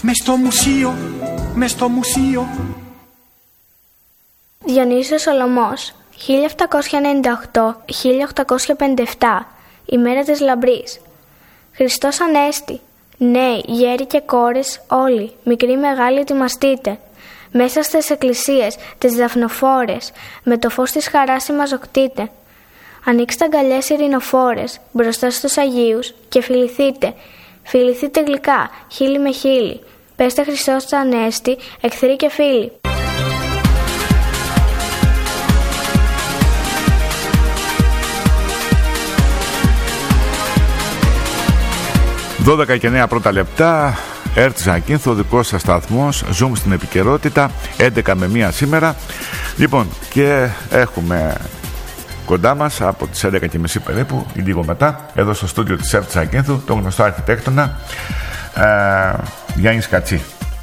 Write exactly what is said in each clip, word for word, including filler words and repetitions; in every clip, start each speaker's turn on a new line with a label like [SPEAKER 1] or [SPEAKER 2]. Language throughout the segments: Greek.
[SPEAKER 1] Μες στο μουσείο, μες στο μουσείο.
[SPEAKER 2] Διονύσιος Σολωμός, χίλια επτακόσια ενενήντα οκτώ με χίλια οκτακόσια πενήντα επτά, ημέρα της λαμπρής. Χριστός Ανέστη, νέοι, γέροι και κόρες όλοι, μικροί μεγάλοι ετοιμαστείτε. Μέσα στις εκκλησίες, τις δαφνοφόρες, με το φως της χαράς συμμαζοκτείτε. Ανοίξτε αγκαλιές ειρηνοφόρες, μπροστά στους Αγίους και φιληθείτε. Φιληθείτε γλυκά, χείλη με χείλη. Πέστε Χριστός Ανέστη, εχθροί και φίλοι.
[SPEAKER 3] δώδεκα και εννέα πρώτα λεπτά, ΕΡΤ Ζακίνθου, ο δικός σας σταθμός. Ζούμε στην επικαιρότητα, έντεκα με μία σήμερα. Λοιπόν, και έχουμε κοντά μας από τις έντεκα και μισή περίπου, ή λίγο μετά, εδώ στο στούντιο της ΕΡΤ Ζακίνθου, τον γνωστό αρχιτέκτονα ε, Γιάννη Σκατσί.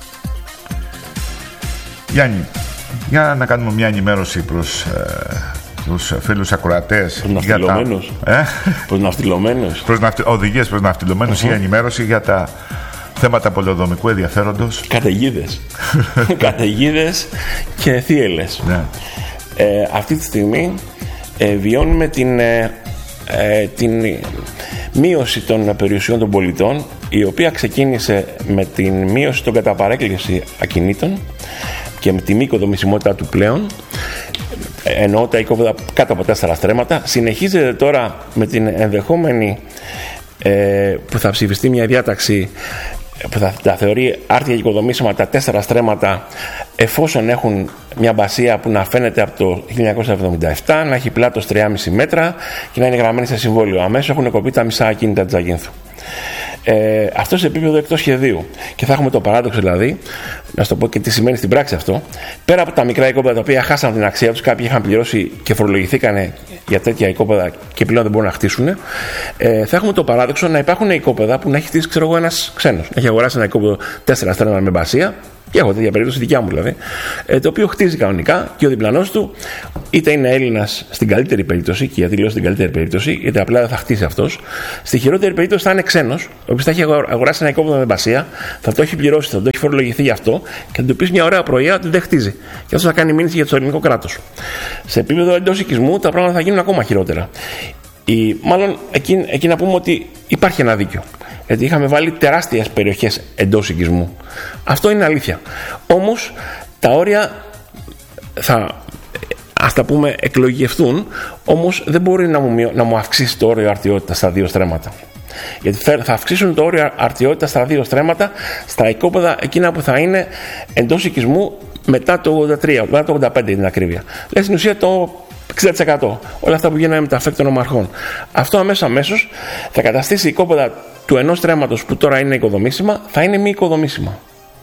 [SPEAKER 3] Γιάννη, για να κάνουμε μια ενημέρωση προς ε, τους φίλους ακροατές.
[SPEAKER 4] Προς ναυτιλωμένους.
[SPEAKER 3] Τα... Ε?
[SPEAKER 4] Προς ναυτιλωμένους.
[SPEAKER 3] Προς ναυτι... Οδηγίες προς ναυτιλωμένους, uh-huh. ή ενημέρωση για τα θέματα πολεοδομικού ενδιαφέροντος.
[SPEAKER 4] Καταιγίδες. Καταιγίδες και θύελλες.
[SPEAKER 3] Ναι.
[SPEAKER 4] Ε, αυτή τη στιγμή ε, βιώνουμε την, ε, ε, την μείωση των περιουσιών των πολιτών, η οποία ξεκίνησε με την μείωση των κατά παρέκκληση ακινήτων και με τη μη οικοδομησιμότητα του πλέον, εννοώ τα οικόπεδα κάτω από τέσσερα στρέμματα. Συνεχίζεται τώρα με την ενδεχόμενη ε, που θα ψηφιστεί μια διάταξη που θα τα θεωρεί άρτια οικοδομήσιμα τα τέσσερα στρέμματα, εφόσον έχουν μια μπασία που να φαίνεται από το χίλια εννιακόσια εβδομήντα επτά, να έχει πλάτος τρία κόμμα πέντε μέτρα και να είναι γραμμένη σε συμβόλαιο. Αμέσως έχουν κοπεί τα μισά ακίνητα της Ζακίνθου. Ε, αυτό σε επίπεδο εκτός σχεδίου. Και θα έχουμε το παράδοξο, δηλαδή, να σου το πω και τι σημαίνει στην πράξη αυτό. Πέρα από τα μικρά οικόπεδα τα οποία χάσαν την αξία τους, κάποιοι είχαν πληρώσει και φορολογηθήκαν για τέτοια οικόπεδα και πλέον δεν μπορούν να χτίσουν, ε, θα έχουμε το παράδοξο να υπάρχουν οικόπεδα που να έχει χτίσει, ξέρω εγώ, ένας ξένος. Έχει αγοράσει ένα οικόπεδο τέσσερα στρέμματα με μπασία. Και έχω τέτοια περίπτωση, δικιά μου δηλαδή, ε, το οποίο χτίζει κανονικά και ο διπλανός του είτε είναι Έλληνας στην καλύτερη περίπτωση, και γιατί λέω στην καλύτερη περίπτωση, γιατί απλά δεν θα χτίσει αυτός. Στη χειρότερη περίπτωση θα είναι ξένος, ο οποίος θα έχει αγοράσει ένα οικόπεδο με μπασία, θα το έχει πληρώσει, θα το έχει φορολογηθεί γι' αυτό και θα του πει μια ωραία πρωία ότι δεν χτίζει. Και αυτό θα κάνει μήνυση για το ελληνικό κράτος. Σε επίπεδο εντός οικισμού τα πράγματα θα γίνουν ακόμα χειρότερα. Η, μάλλον εκεί, εκεί να πούμε ότι υπάρχει ένα δίκιο. Γιατί είχαμε βάλει τεράστιες περιοχές εντός οικισμού. Αυτό είναι αλήθεια. Όμως τα όρια θα, ας τα πούμε, εκλογιευτούν, όμως δεν μπορεί να μου, να μου αυξήσει το όριο αρτιότητας στα δύο στρέμματα. Γιατί θα αυξήσουν το όριο αρτιότητας στα δύο στρέμματα στα οικόπεδα εκείνα που θα είναι εντός οικισμού μετά το ογδόντα τρία, μετά το ογδόντα πέντε την ακρίβεια. Δηλαδή στην ουσία το εξήντα τοις εκατό. Όλα αυτά που γίνανε με τα αφέκ των ομαρχών. Αυτό αμέσως αμέσως θα καταστήσει οικόπεδα του ενός στρέμματος που τώρα είναι οικοδομήσιμα, θα είναι μη οικοδομήσιμα.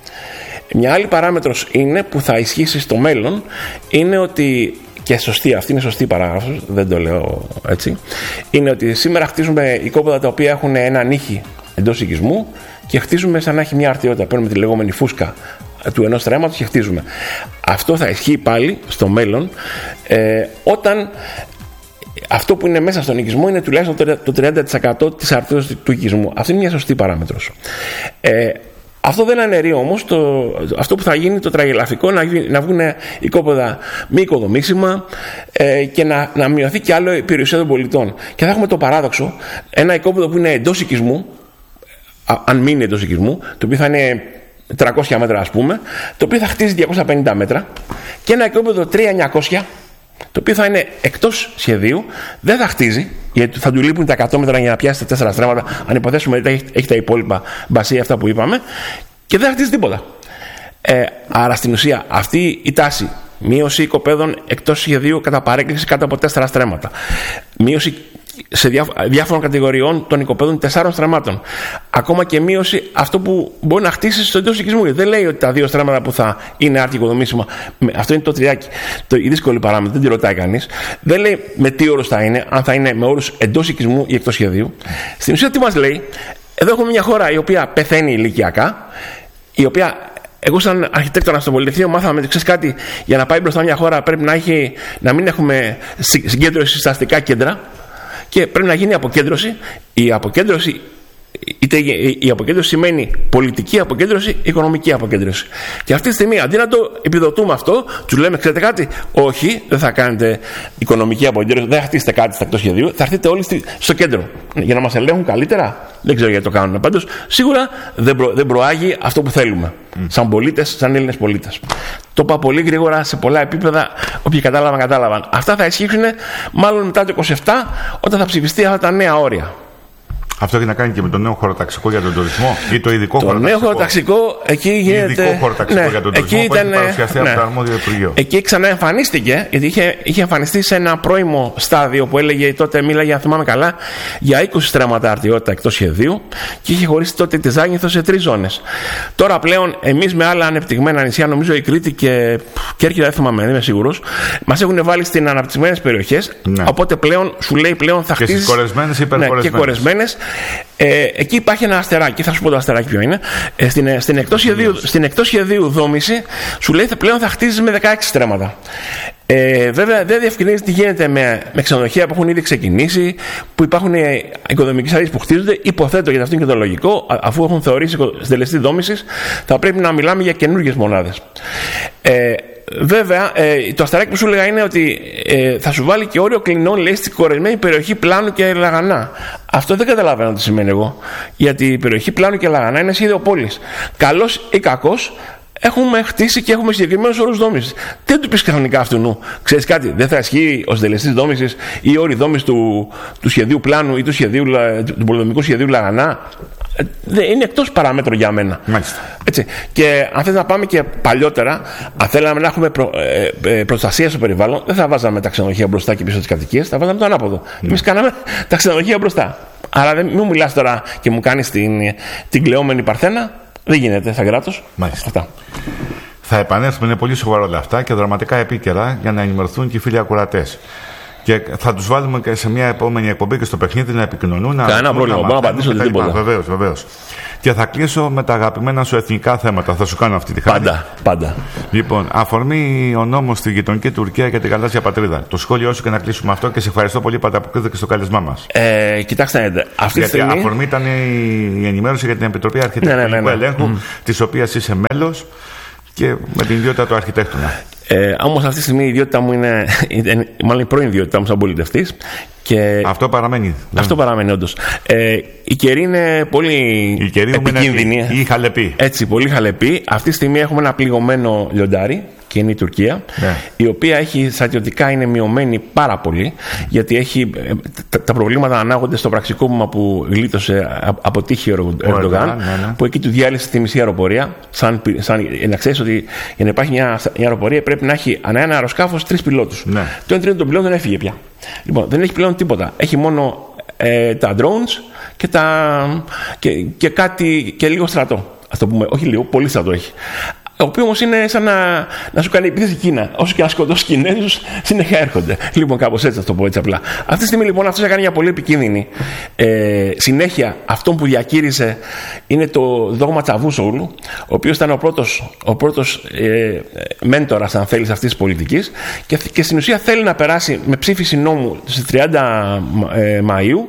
[SPEAKER 4] Μια άλλη παράμετρος είναι που θα ισχύσει στο μέλλον, είναι ότι, και σωστή, αυτή είναι σωστή παράγραφος, δεν το λέω έτσι, είναι ότι σήμερα χτίζουμε οικόπεδα τα οποία έχουν ένα νύχι εντός οικισμού και χτίζουμε σαν να έχει μια αρτιότητα. Παίρνουμε τη λεγόμενη φούσκα του ενός στρέμματος και χτίζουμε. Αυτό θα ισχύει πάλι στο μέλλον, ε, όταν αυτό που είναι μέσα στον οικισμό είναι τουλάχιστον το τριάντα τοις εκατό της αρτιότητας του οικισμού. Αυτή είναι μια σωστή παράμετρος. Ε, αυτό δεν αναιρεί όμως το, αυτό που θα γίνει το τραγελαφικό, να, να βγουν οικόπεδα μη οικοδομήσιμα ε, και να, να μειωθεί κι άλλο η περιουσία των πολιτών. Και θα έχουμε το παράδοξο, ένα οικόπεδο που είναι εντός οικισμού, α, αν μείνει εντός οικισμού, το οποίο θα είναι τριακόσια μέτρα ας πούμε, το οποίο θα χτίζει διακόσια πενήντα μέτρα, και ένα οικόπεδο τρία χιλιάδες εννιακόσια, το οποίο θα είναι εκτός σχεδίου, δεν θα χτίζει, γιατί θα του λείπουν τα εκατό μέτρα για να πιάσει τα τέσσερα στρέμματα, αν υποθέσουμε ότι έχει τα υπόλοιπα μπασία αυτά που είπαμε, και δεν θα χτίζει τίποτα. Ε, άρα στην ουσία αυτή η τάση, μείωση οικοπαίδων εκτός σχεδίου κατά παρέκκληση κάτω από τέσσερα στρέμματα, μείωση σε διάφορων κατηγοριών των οικοπαίδων τεσσάρων στρεμμάτων, ακόμα και μείωση αυτό που μπορεί να χτίσει στο εντός οικισμού. Δεν λέει ότι τα δύο στρέμματα που θα είναι άρτια οικοδομήσιμα, αυτό είναι το τριάκι, το, η δύσκολη παράμετρο, δεν τη ρωτάει κανείς. Δεν λέει με τι όρους θα είναι, αν θα είναι με όρους εντός οικισμού ή εκτός σχεδίου. Στην ουσία τι μας λέει, εδώ έχουμε μια χώρα η οποία πεθαίνει ηλικιακά, η οποία. Εγώ, σαν αρχιτέκτονα στο Πολυτεχνείο, μάθαμε ότι ξέρεις κάτι, για να πάει μπροστά μια χώρα πρέπει να, έχει, να μην έχουμε συγκέντρωση στα αστικά κέντρα και πρέπει να γίνει αποκέντρωση. Η αποκέντρωση είτε η αποκέντρωση σημαίνει πολιτική αποκέντρωση, οικονομική αποκέντρωση. Και αυτή τη στιγμή, αντί να το επιδοτούμε αυτό, τους λέμε: ξέρετε κάτι, όχι, δεν θα κάνετε οικονομική αποκέντρωση, δεν θα χτίσετε κάτι στα εκτός σχεδίου, θα έρθετε όλοι στο κέντρο. Για να μας ελέγχουν καλύτερα, δεν ξέρω γιατί το κάνουν. Πάντως, σίγουρα δεν, προ, δεν προάγει αυτό που θέλουμε, mm. σαν πολίτες, σαν Έλληνες πολίτες. Το είπα πολύ γρήγορα σε πολλά επίπεδα. Όποιοι κατάλαβαν, κατάλαβαν. Αυτά θα ισχύσουν μάλλον μετά το είκοσι επτά, όταν θα ψηφιστεί αυτά τα νέα όρια.
[SPEAKER 3] Αυτό έχει να κάνει και με το νέο χωροταξικό για τον τουρισμό ή το ειδικό
[SPEAKER 4] το
[SPEAKER 3] χωροταξικό.
[SPEAKER 4] Το νέο χωροταξικό, εκεί γίνεται.
[SPEAKER 3] Ειδικό χωροταξικό ναι, για τον τουρισμό που
[SPEAKER 4] ήταν,
[SPEAKER 3] έχει παρουσιαστεί ναι, από το αρμόδιο Υπουργείο.
[SPEAKER 4] Εκεί ξαναεμφανίστηκε, γιατί είχε, είχε εμφανιστεί σε ένα πρώιμο στάδιο που έλεγε τότε, μίλαγε, αν θυμάμαι καλά, για είκοσι στρέμματα αρτιότητα εκτός σχεδίου και είχε χωρίσει τότε τη Ζάγνηθο σε τρεις ζώνες. Τώρα πλέον, εμείς με άλλα ανεπτυγμένα νησιά, νομίζω η Κρήτη και Κέρκυρα, δεν θυμάμαι, δεν είμαι σίγουρος, μας έχουν βάλει στις αναπτυσσμένες περιοχές. Ναι. Οπότε πλέον σου λέει πλέον θα χτίσει. Και στις κορεσμένες ή υπερκορεσμένες. Ναι, και κορεσμένες. Ε, εκεί υπάρχει ένα αστεράκι, θα σου πω το αστεράκι ποιο είναι. Ε, στην, στην, εκτός σχεδίου, στην εκτός σχεδίου δόμηση σου λέει πλέον θα χτίζεις με δεκαέξι στρέμματα. Ε, βέβαια δεν διευκρινίζει τι γίνεται με, με ξενοδοχεία που έχουν ήδη ξεκινήσει, που υπάρχουν οικοδομικές άδειες που χτίζονται. Υποθέτω, γιατί αυτό είναι και το λογικό, αφού έχουν θεωρήσει συντελεστή δόμησης, θα πρέπει να μιλάμε για καινούργιες μονάδες. Ε, Βέβαια, ε, το αστεράκι που σου έλεγα είναι ότι ε, θα σου βάλει και όριο κλινών, λέει, στην κορεσμένη περιοχή Πλάνου και Λαγανά. Αυτό δεν καταλαβαίνω τι σημαίνει εγώ. Γιατί η περιοχή Πλάνου και Λαγανά είναι σχέδιο πόλης. Καλός ή κακός, έχουμε χτίσει και έχουμε συγκεκριμένους όρους δόμησης. Τι δεν του πεις κανονικά αυτού νου. Ξέρεις κάτι, δεν θα ισχύει ο συντελεστής δόμησης ή η όρη δόμησης του, του σχεδίου Πλάνου ή του, σχεδίου, του πολεμικού σχεδίου Λαγανά. Είναι εκτός παραμέτρου για μένα. Έτσι. Και αν θες να πάμε και παλιότερα, αν θέλαμε να έχουμε προ, ε, ε, προστασία στο περιβάλλον, δεν θα βάζαμε τα ξενοδοχεία μπροστά και πίσω τις κατοικίες, θα βάζαμε το ανάποδο. Mm. Εμείς κάναμε τα ξενοδοχεία μπροστά. Άρα δεν μου μιλάς τώρα και μου κάνεις την, την κλαιόμενη Παρθένα. Δεν γίνεται σαν κράτος. Αυτά.
[SPEAKER 3] Θα επανέλθουμε, είναι πολύ σοβαρό όλα αυτά και δραματικά επίκαιρα για να ενημερωθούν και οι φίλοι ακροατές. Και θα τους βάλουμε και σε μια επόμενη εκπομπή και στο παιχνίδι να επικοινωνούν.
[SPEAKER 4] Κανένα πρόβλημα, μπορώ να απαντήσω οτιδήποτε.
[SPEAKER 3] Βεβαίως, βεβαίως. Και θα κλείσω με τα αγαπημένα σου εθνικά θέματα. Θα σου κάνω αυτή τη χάρη.
[SPEAKER 4] Πάντα, πάντα.
[SPEAKER 3] Λοιπόν, αφορμή ο νόμος στη γειτονική Τουρκία για την γαλάζια πατρίδα. Το σχόλιο σου και να κλείσουμε αυτό και σε ευχαριστώ πολύ που ανταποκρίθηκες στο κάλεσμά μας.
[SPEAKER 4] Ε, κοιτάξτε, αυτή
[SPEAKER 3] Γιατί
[SPEAKER 4] στιγμή...
[SPEAKER 3] αφορμή ήταν η ενημέρωση για την Επιτροπή Αρχιτεκτονικού ναι, ναι, ναι, ναι. Ελέγχου, mm. της οποίας είσαι μέλος και με την ιδιότητα του αρχιτέκτονα.
[SPEAKER 4] Ε, όμως αυτή τη στιγμή η ιδιότητά μου είναι, είναι μάλλον η πρώην ιδιότητά μου σαν πολιτευτής. Και
[SPEAKER 3] αυτό παραμένει.
[SPEAKER 4] Αυτό δεν... παραμένει όντως. Ε, η καιρή είναι πολύ η καιρή επικίνδυνη.
[SPEAKER 3] Είναι η χαλεπή.
[SPEAKER 4] Έτσι, πολύ χαλεπή. Αυτή τη στιγμή έχουμε ένα πληγωμένο λιοντάρι και είναι η Τουρκία, ναι. η οποία έχει στρατιωτικά είναι μειωμένη πάρα πολύ, γιατί έχει τα, τα προβλήματα ανάγονται στο πραξικόπημα που γλίτωσε από τύχη ο Ερντογάν, ναι, ναι. που εκεί του διάλυσε τη μισή αεροπορία. Σαν, σαν, να ξέρεις ότι για να υπάρχει μια, μια αεροπορία πρέπει να έχει ανά ένα αεροσκάφος τρεις πιλότους. Ναι. Το ένα τρίτο των πιλότων έφυγε πια. Λοιπόν, δεν έχει πλέον τίποτα. Έχει μόνο ε, τα drones και, τα, και, και κάτι και λίγο στρατό. Ας το πούμε, όχι λίγο, πολύ στρατό έχει. Ο οποίο όμως είναι σαν να, να σου κάνει επίθεση Κίνα. Όσο και να σκοτώσει Κινέζους, συνέχεια έρχονται. Λοιπόν, κάπως έτσι θα το πω έτσι απλά. Αυτή τη στιγμή λοιπόν αυτό έκανε μια πολύ επικίνδυνη ε, συνέχεια. Αυτό που διακήρυσε είναι το δόγμα Τσαβούσογλου, ο οποίος ήταν ο πρώτος, ο πρώτος ε, μέντορας, αν θέλεις, αυτής της πολιτικής. Και, και στην ουσία θέλει να περάσει με ψήφιση νόμου στις τριάντα Μαΐου,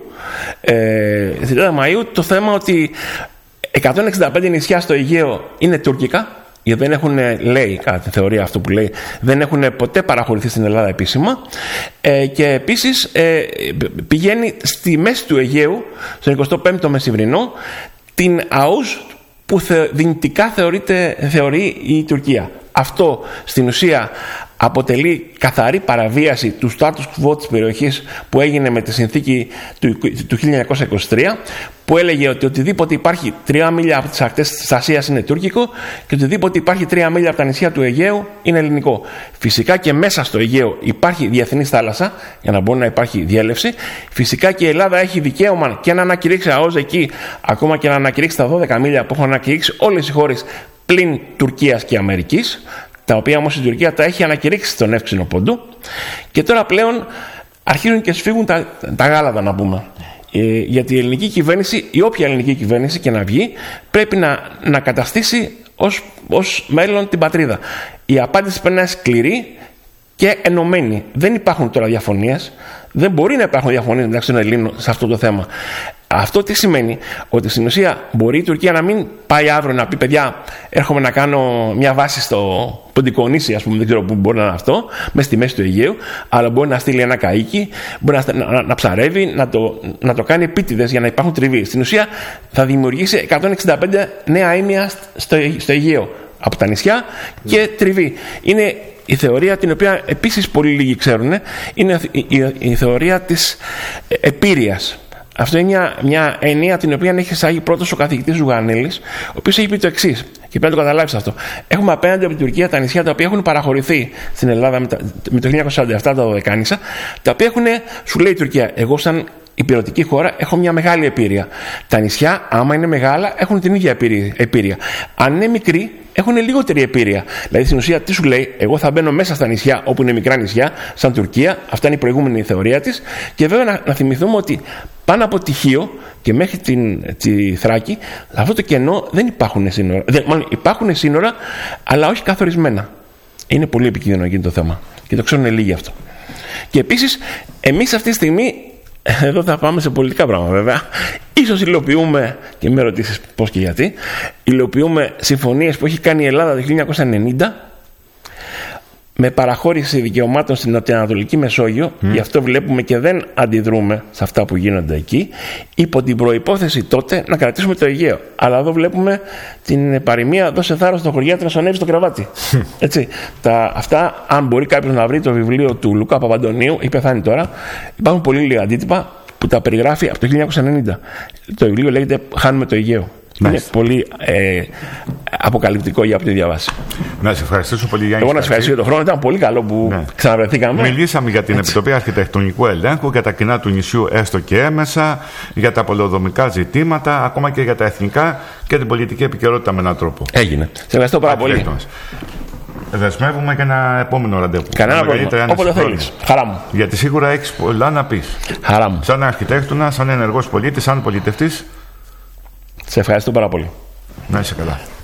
[SPEAKER 4] ε, τριάντα Μαΐου το θέμα ότι εκατόν εξήντα πέντε νησιά στο Αιγαίο είναι τουρκικά. Γιατί δεν έχουν, λέει, κατά τη θεωρία αυτό που λέει, δεν έχουν ποτέ παραχωρηθεί στην Ελλάδα επίσημα. Ε, και επίσης ε, πηγαίνει στη μέση του Αιγαίου, στον εικοστό πέμπτο μεσημβρινό, την ΑΟΥΣ που θε, δυνητικά θεωρείται, θεωρεί η Τουρκία. Αυτό στην ουσία αποτελεί καθαρή παραβίαση του status quo της περιοχής που έγινε με τη συνθήκη του, του χίλια εννιακόσια είκοσι τρία, που έλεγε ότι οτιδήποτε υπάρχει τρία μίλια από τις ακτές της Ασίας είναι τουρκικό και οτιδήποτε υπάρχει τρία μίλια από τα νησιά του Αιγαίου είναι ελληνικό. Φυσικά και μέσα στο Αιγαίο υπάρχει διεθνής θάλασσα για να μπορεί να υπάρχει διέλευση. Φυσικά και η Ελλάδα έχει δικαίωμα και να ανακηρύξει ΑΟΣ εκεί, ακόμα και να ανακηρύξει τα δώδεκα μίλια που έχουν ανακηρύξει όλες οι χώρες πλην Τουρκίας και Αμερικής, τα οποία όμως η Τουρκία τα έχει ανακηρύξει στον εύξηνο πόντου. Και τώρα πλέον αρχίζουν και σφίγγουν τα, τα γάλατα, να πούμε. Ε, γιατί η ελληνική κυβέρνηση, η όποια ελληνική κυβέρνηση και να βγει, πρέπει να, να καταστήσει ως, ως μέλλον την πατρίδα. Η απάντηση πρέπει να είναι σκληρή και ενωμένη. Δεν υπάρχουν τώρα διαφωνίες. Δεν μπορεί να υπάρχουν διαφωνίες μεταξύ των Ελλήνων σε αυτό το θέμα. Αυτό τι σημαίνει? Ότι στην ουσία μπορεί η Τουρκία να μην πάει αύριο να πει παιδιά, έρχομαι να κάνω μια βάση στο Ποντικονήσι, ας πούμε, δεν ξέρω πού μπορεί να είναι αυτό, μέσα στη μέση του Αιγαίου, αλλά μπορεί να στείλει ένα καΐκι, μπορεί να, να, να ψαρεύει, να το, να το κάνει επίτηδες για να υπάρχουν τριβοί. Στην ουσία θα δημιουργήσει εκατόν εξήντα πέντε νέα ήμια στο, στο Αιγαίο από τα νησιά και τριβή. Είναι η θεωρία την οποία επίσης πολύ λίγοι ξέρουν, είναι η, η, η θεωρία της επίρειας. Αυτό είναι μια, μια ενία την οποία έχει εισάγει πρώτος ο καθηγητής Ζουγανέλης, ο οποίος έχει πει το εξής, και πρέπει να το καταλάβεις αυτό. Έχουμε απέναντι από την Τουρκία τα νησιά τα οποία έχουν παραχωρηθεί στην Ελλάδα με, τα, με το χίλια εννιακόσια σαράντα επτά τα Δωδεκάνησα, τα οποία έχουν, σου λέει η Τουρκία, εγώ σαν υπηρετική χώρα έχω μια μεγάλη επίρρεια. Τα νησιά, άμα είναι μεγάλα, έχουν την ίδια επίρρεια. Αν είναι μικρή, έχουν λιγότερη επίρρεια. Δηλαδή στην ουσία τι σου λέει, εγώ θα μπαίνω μέσα στα νησιά όπου είναι μικρά νησιά, σαν Τουρκία, αυτά είναι η προηγούμενη θεωρία της, και βέβαια να, να θυμηθούμε ότι πάνω από τη Χίο και μέχρι την, τη Θράκη, αυτό το κενό δεν υπάρχουν σύνορα. Δεν, μάλλον υπάρχουν σύνορα, αλλά όχι καθορισμένα. Είναι πολύ επικίνδυνο εκείνο το θέμα. Και το ξέρουν λίγοι αυτό. Και επίσης, εμείς αυτή τη στιγμή, εδώ θα πάμε σε πολιτικά πράγματα βέβαια, ίσως υλοποιούμε, και με ρωτήσεις πώς και γιατί, υλοποιούμε συμφωνίες που έχει κάνει η Ελλάδα το χίλια εννιακόσια ενενήντα με παραχώρηση δικαιωμάτων στην Νοτιοανατολική Μεσόγειο, mm. γι' αυτό βλέπουμε και δεν αντιδρούμε σε αυτά που γίνονται εκεί, υπό την προϋπόθεση τότε να κρατήσουμε το Αιγαίο. Αλλά εδώ βλέπουμε την παροιμία, δώσε θάρρος στο χωριάτη να σωνεύει το κρεβάτι. Έτσι. Τα, αυτά, αν μπορεί κάποιος να βρει το βιβλίο του Λουκά Παπαντονίου, έχει πεθάνει τώρα, υπάρχουν πολύ λίγα αντίτυπα που τα περιγράφει από το χίλια εννιακόσια ενενήντα. Το βιβλίο λέγεται «Χάνουμε το Αιγαίο». Nice. Είναι πολύ ε, αποκαλυπτικό για αυτή τη διαβάση.
[SPEAKER 3] Να σε ευχαριστήσω πολύ, Γιάννη.
[SPEAKER 4] Εγώ να σε ευχαριστήσω για τον χρόνο. Ήταν πολύ καλό που ναι. ξαναβρεθήκαμε.
[SPEAKER 3] Μιλήσαμε για την Έτσι. Επιτροπή Αρχιτεκτονικού Ελέγχου, για τα κοινά του νησιού έστω και έμεσα, για τα πολεοδομικά ζητήματα, ακόμα και για τα εθνικά και την πολιτική επικαιρότητα με έναν τρόπο.
[SPEAKER 4] Έγινε. Σε ευχαριστώ πάρα πολύ.
[SPEAKER 3] Δεσμεύουμε και ένα επόμενο ραντεβού.
[SPEAKER 4] Κανένα πρόβλημα. Όποτε θέλεις. Χαρά μου.
[SPEAKER 3] Γιατί σίγουρα έχεις πολλά να πεις.
[SPEAKER 4] Χαρά μου.
[SPEAKER 3] Σαν αρχιτέκτονα, σαν ενεργός πολίτης, σαν πολιτευτής.
[SPEAKER 4] Σε ευχαριστώ πάρα πολύ.
[SPEAKER 3] Να είσαι καλά.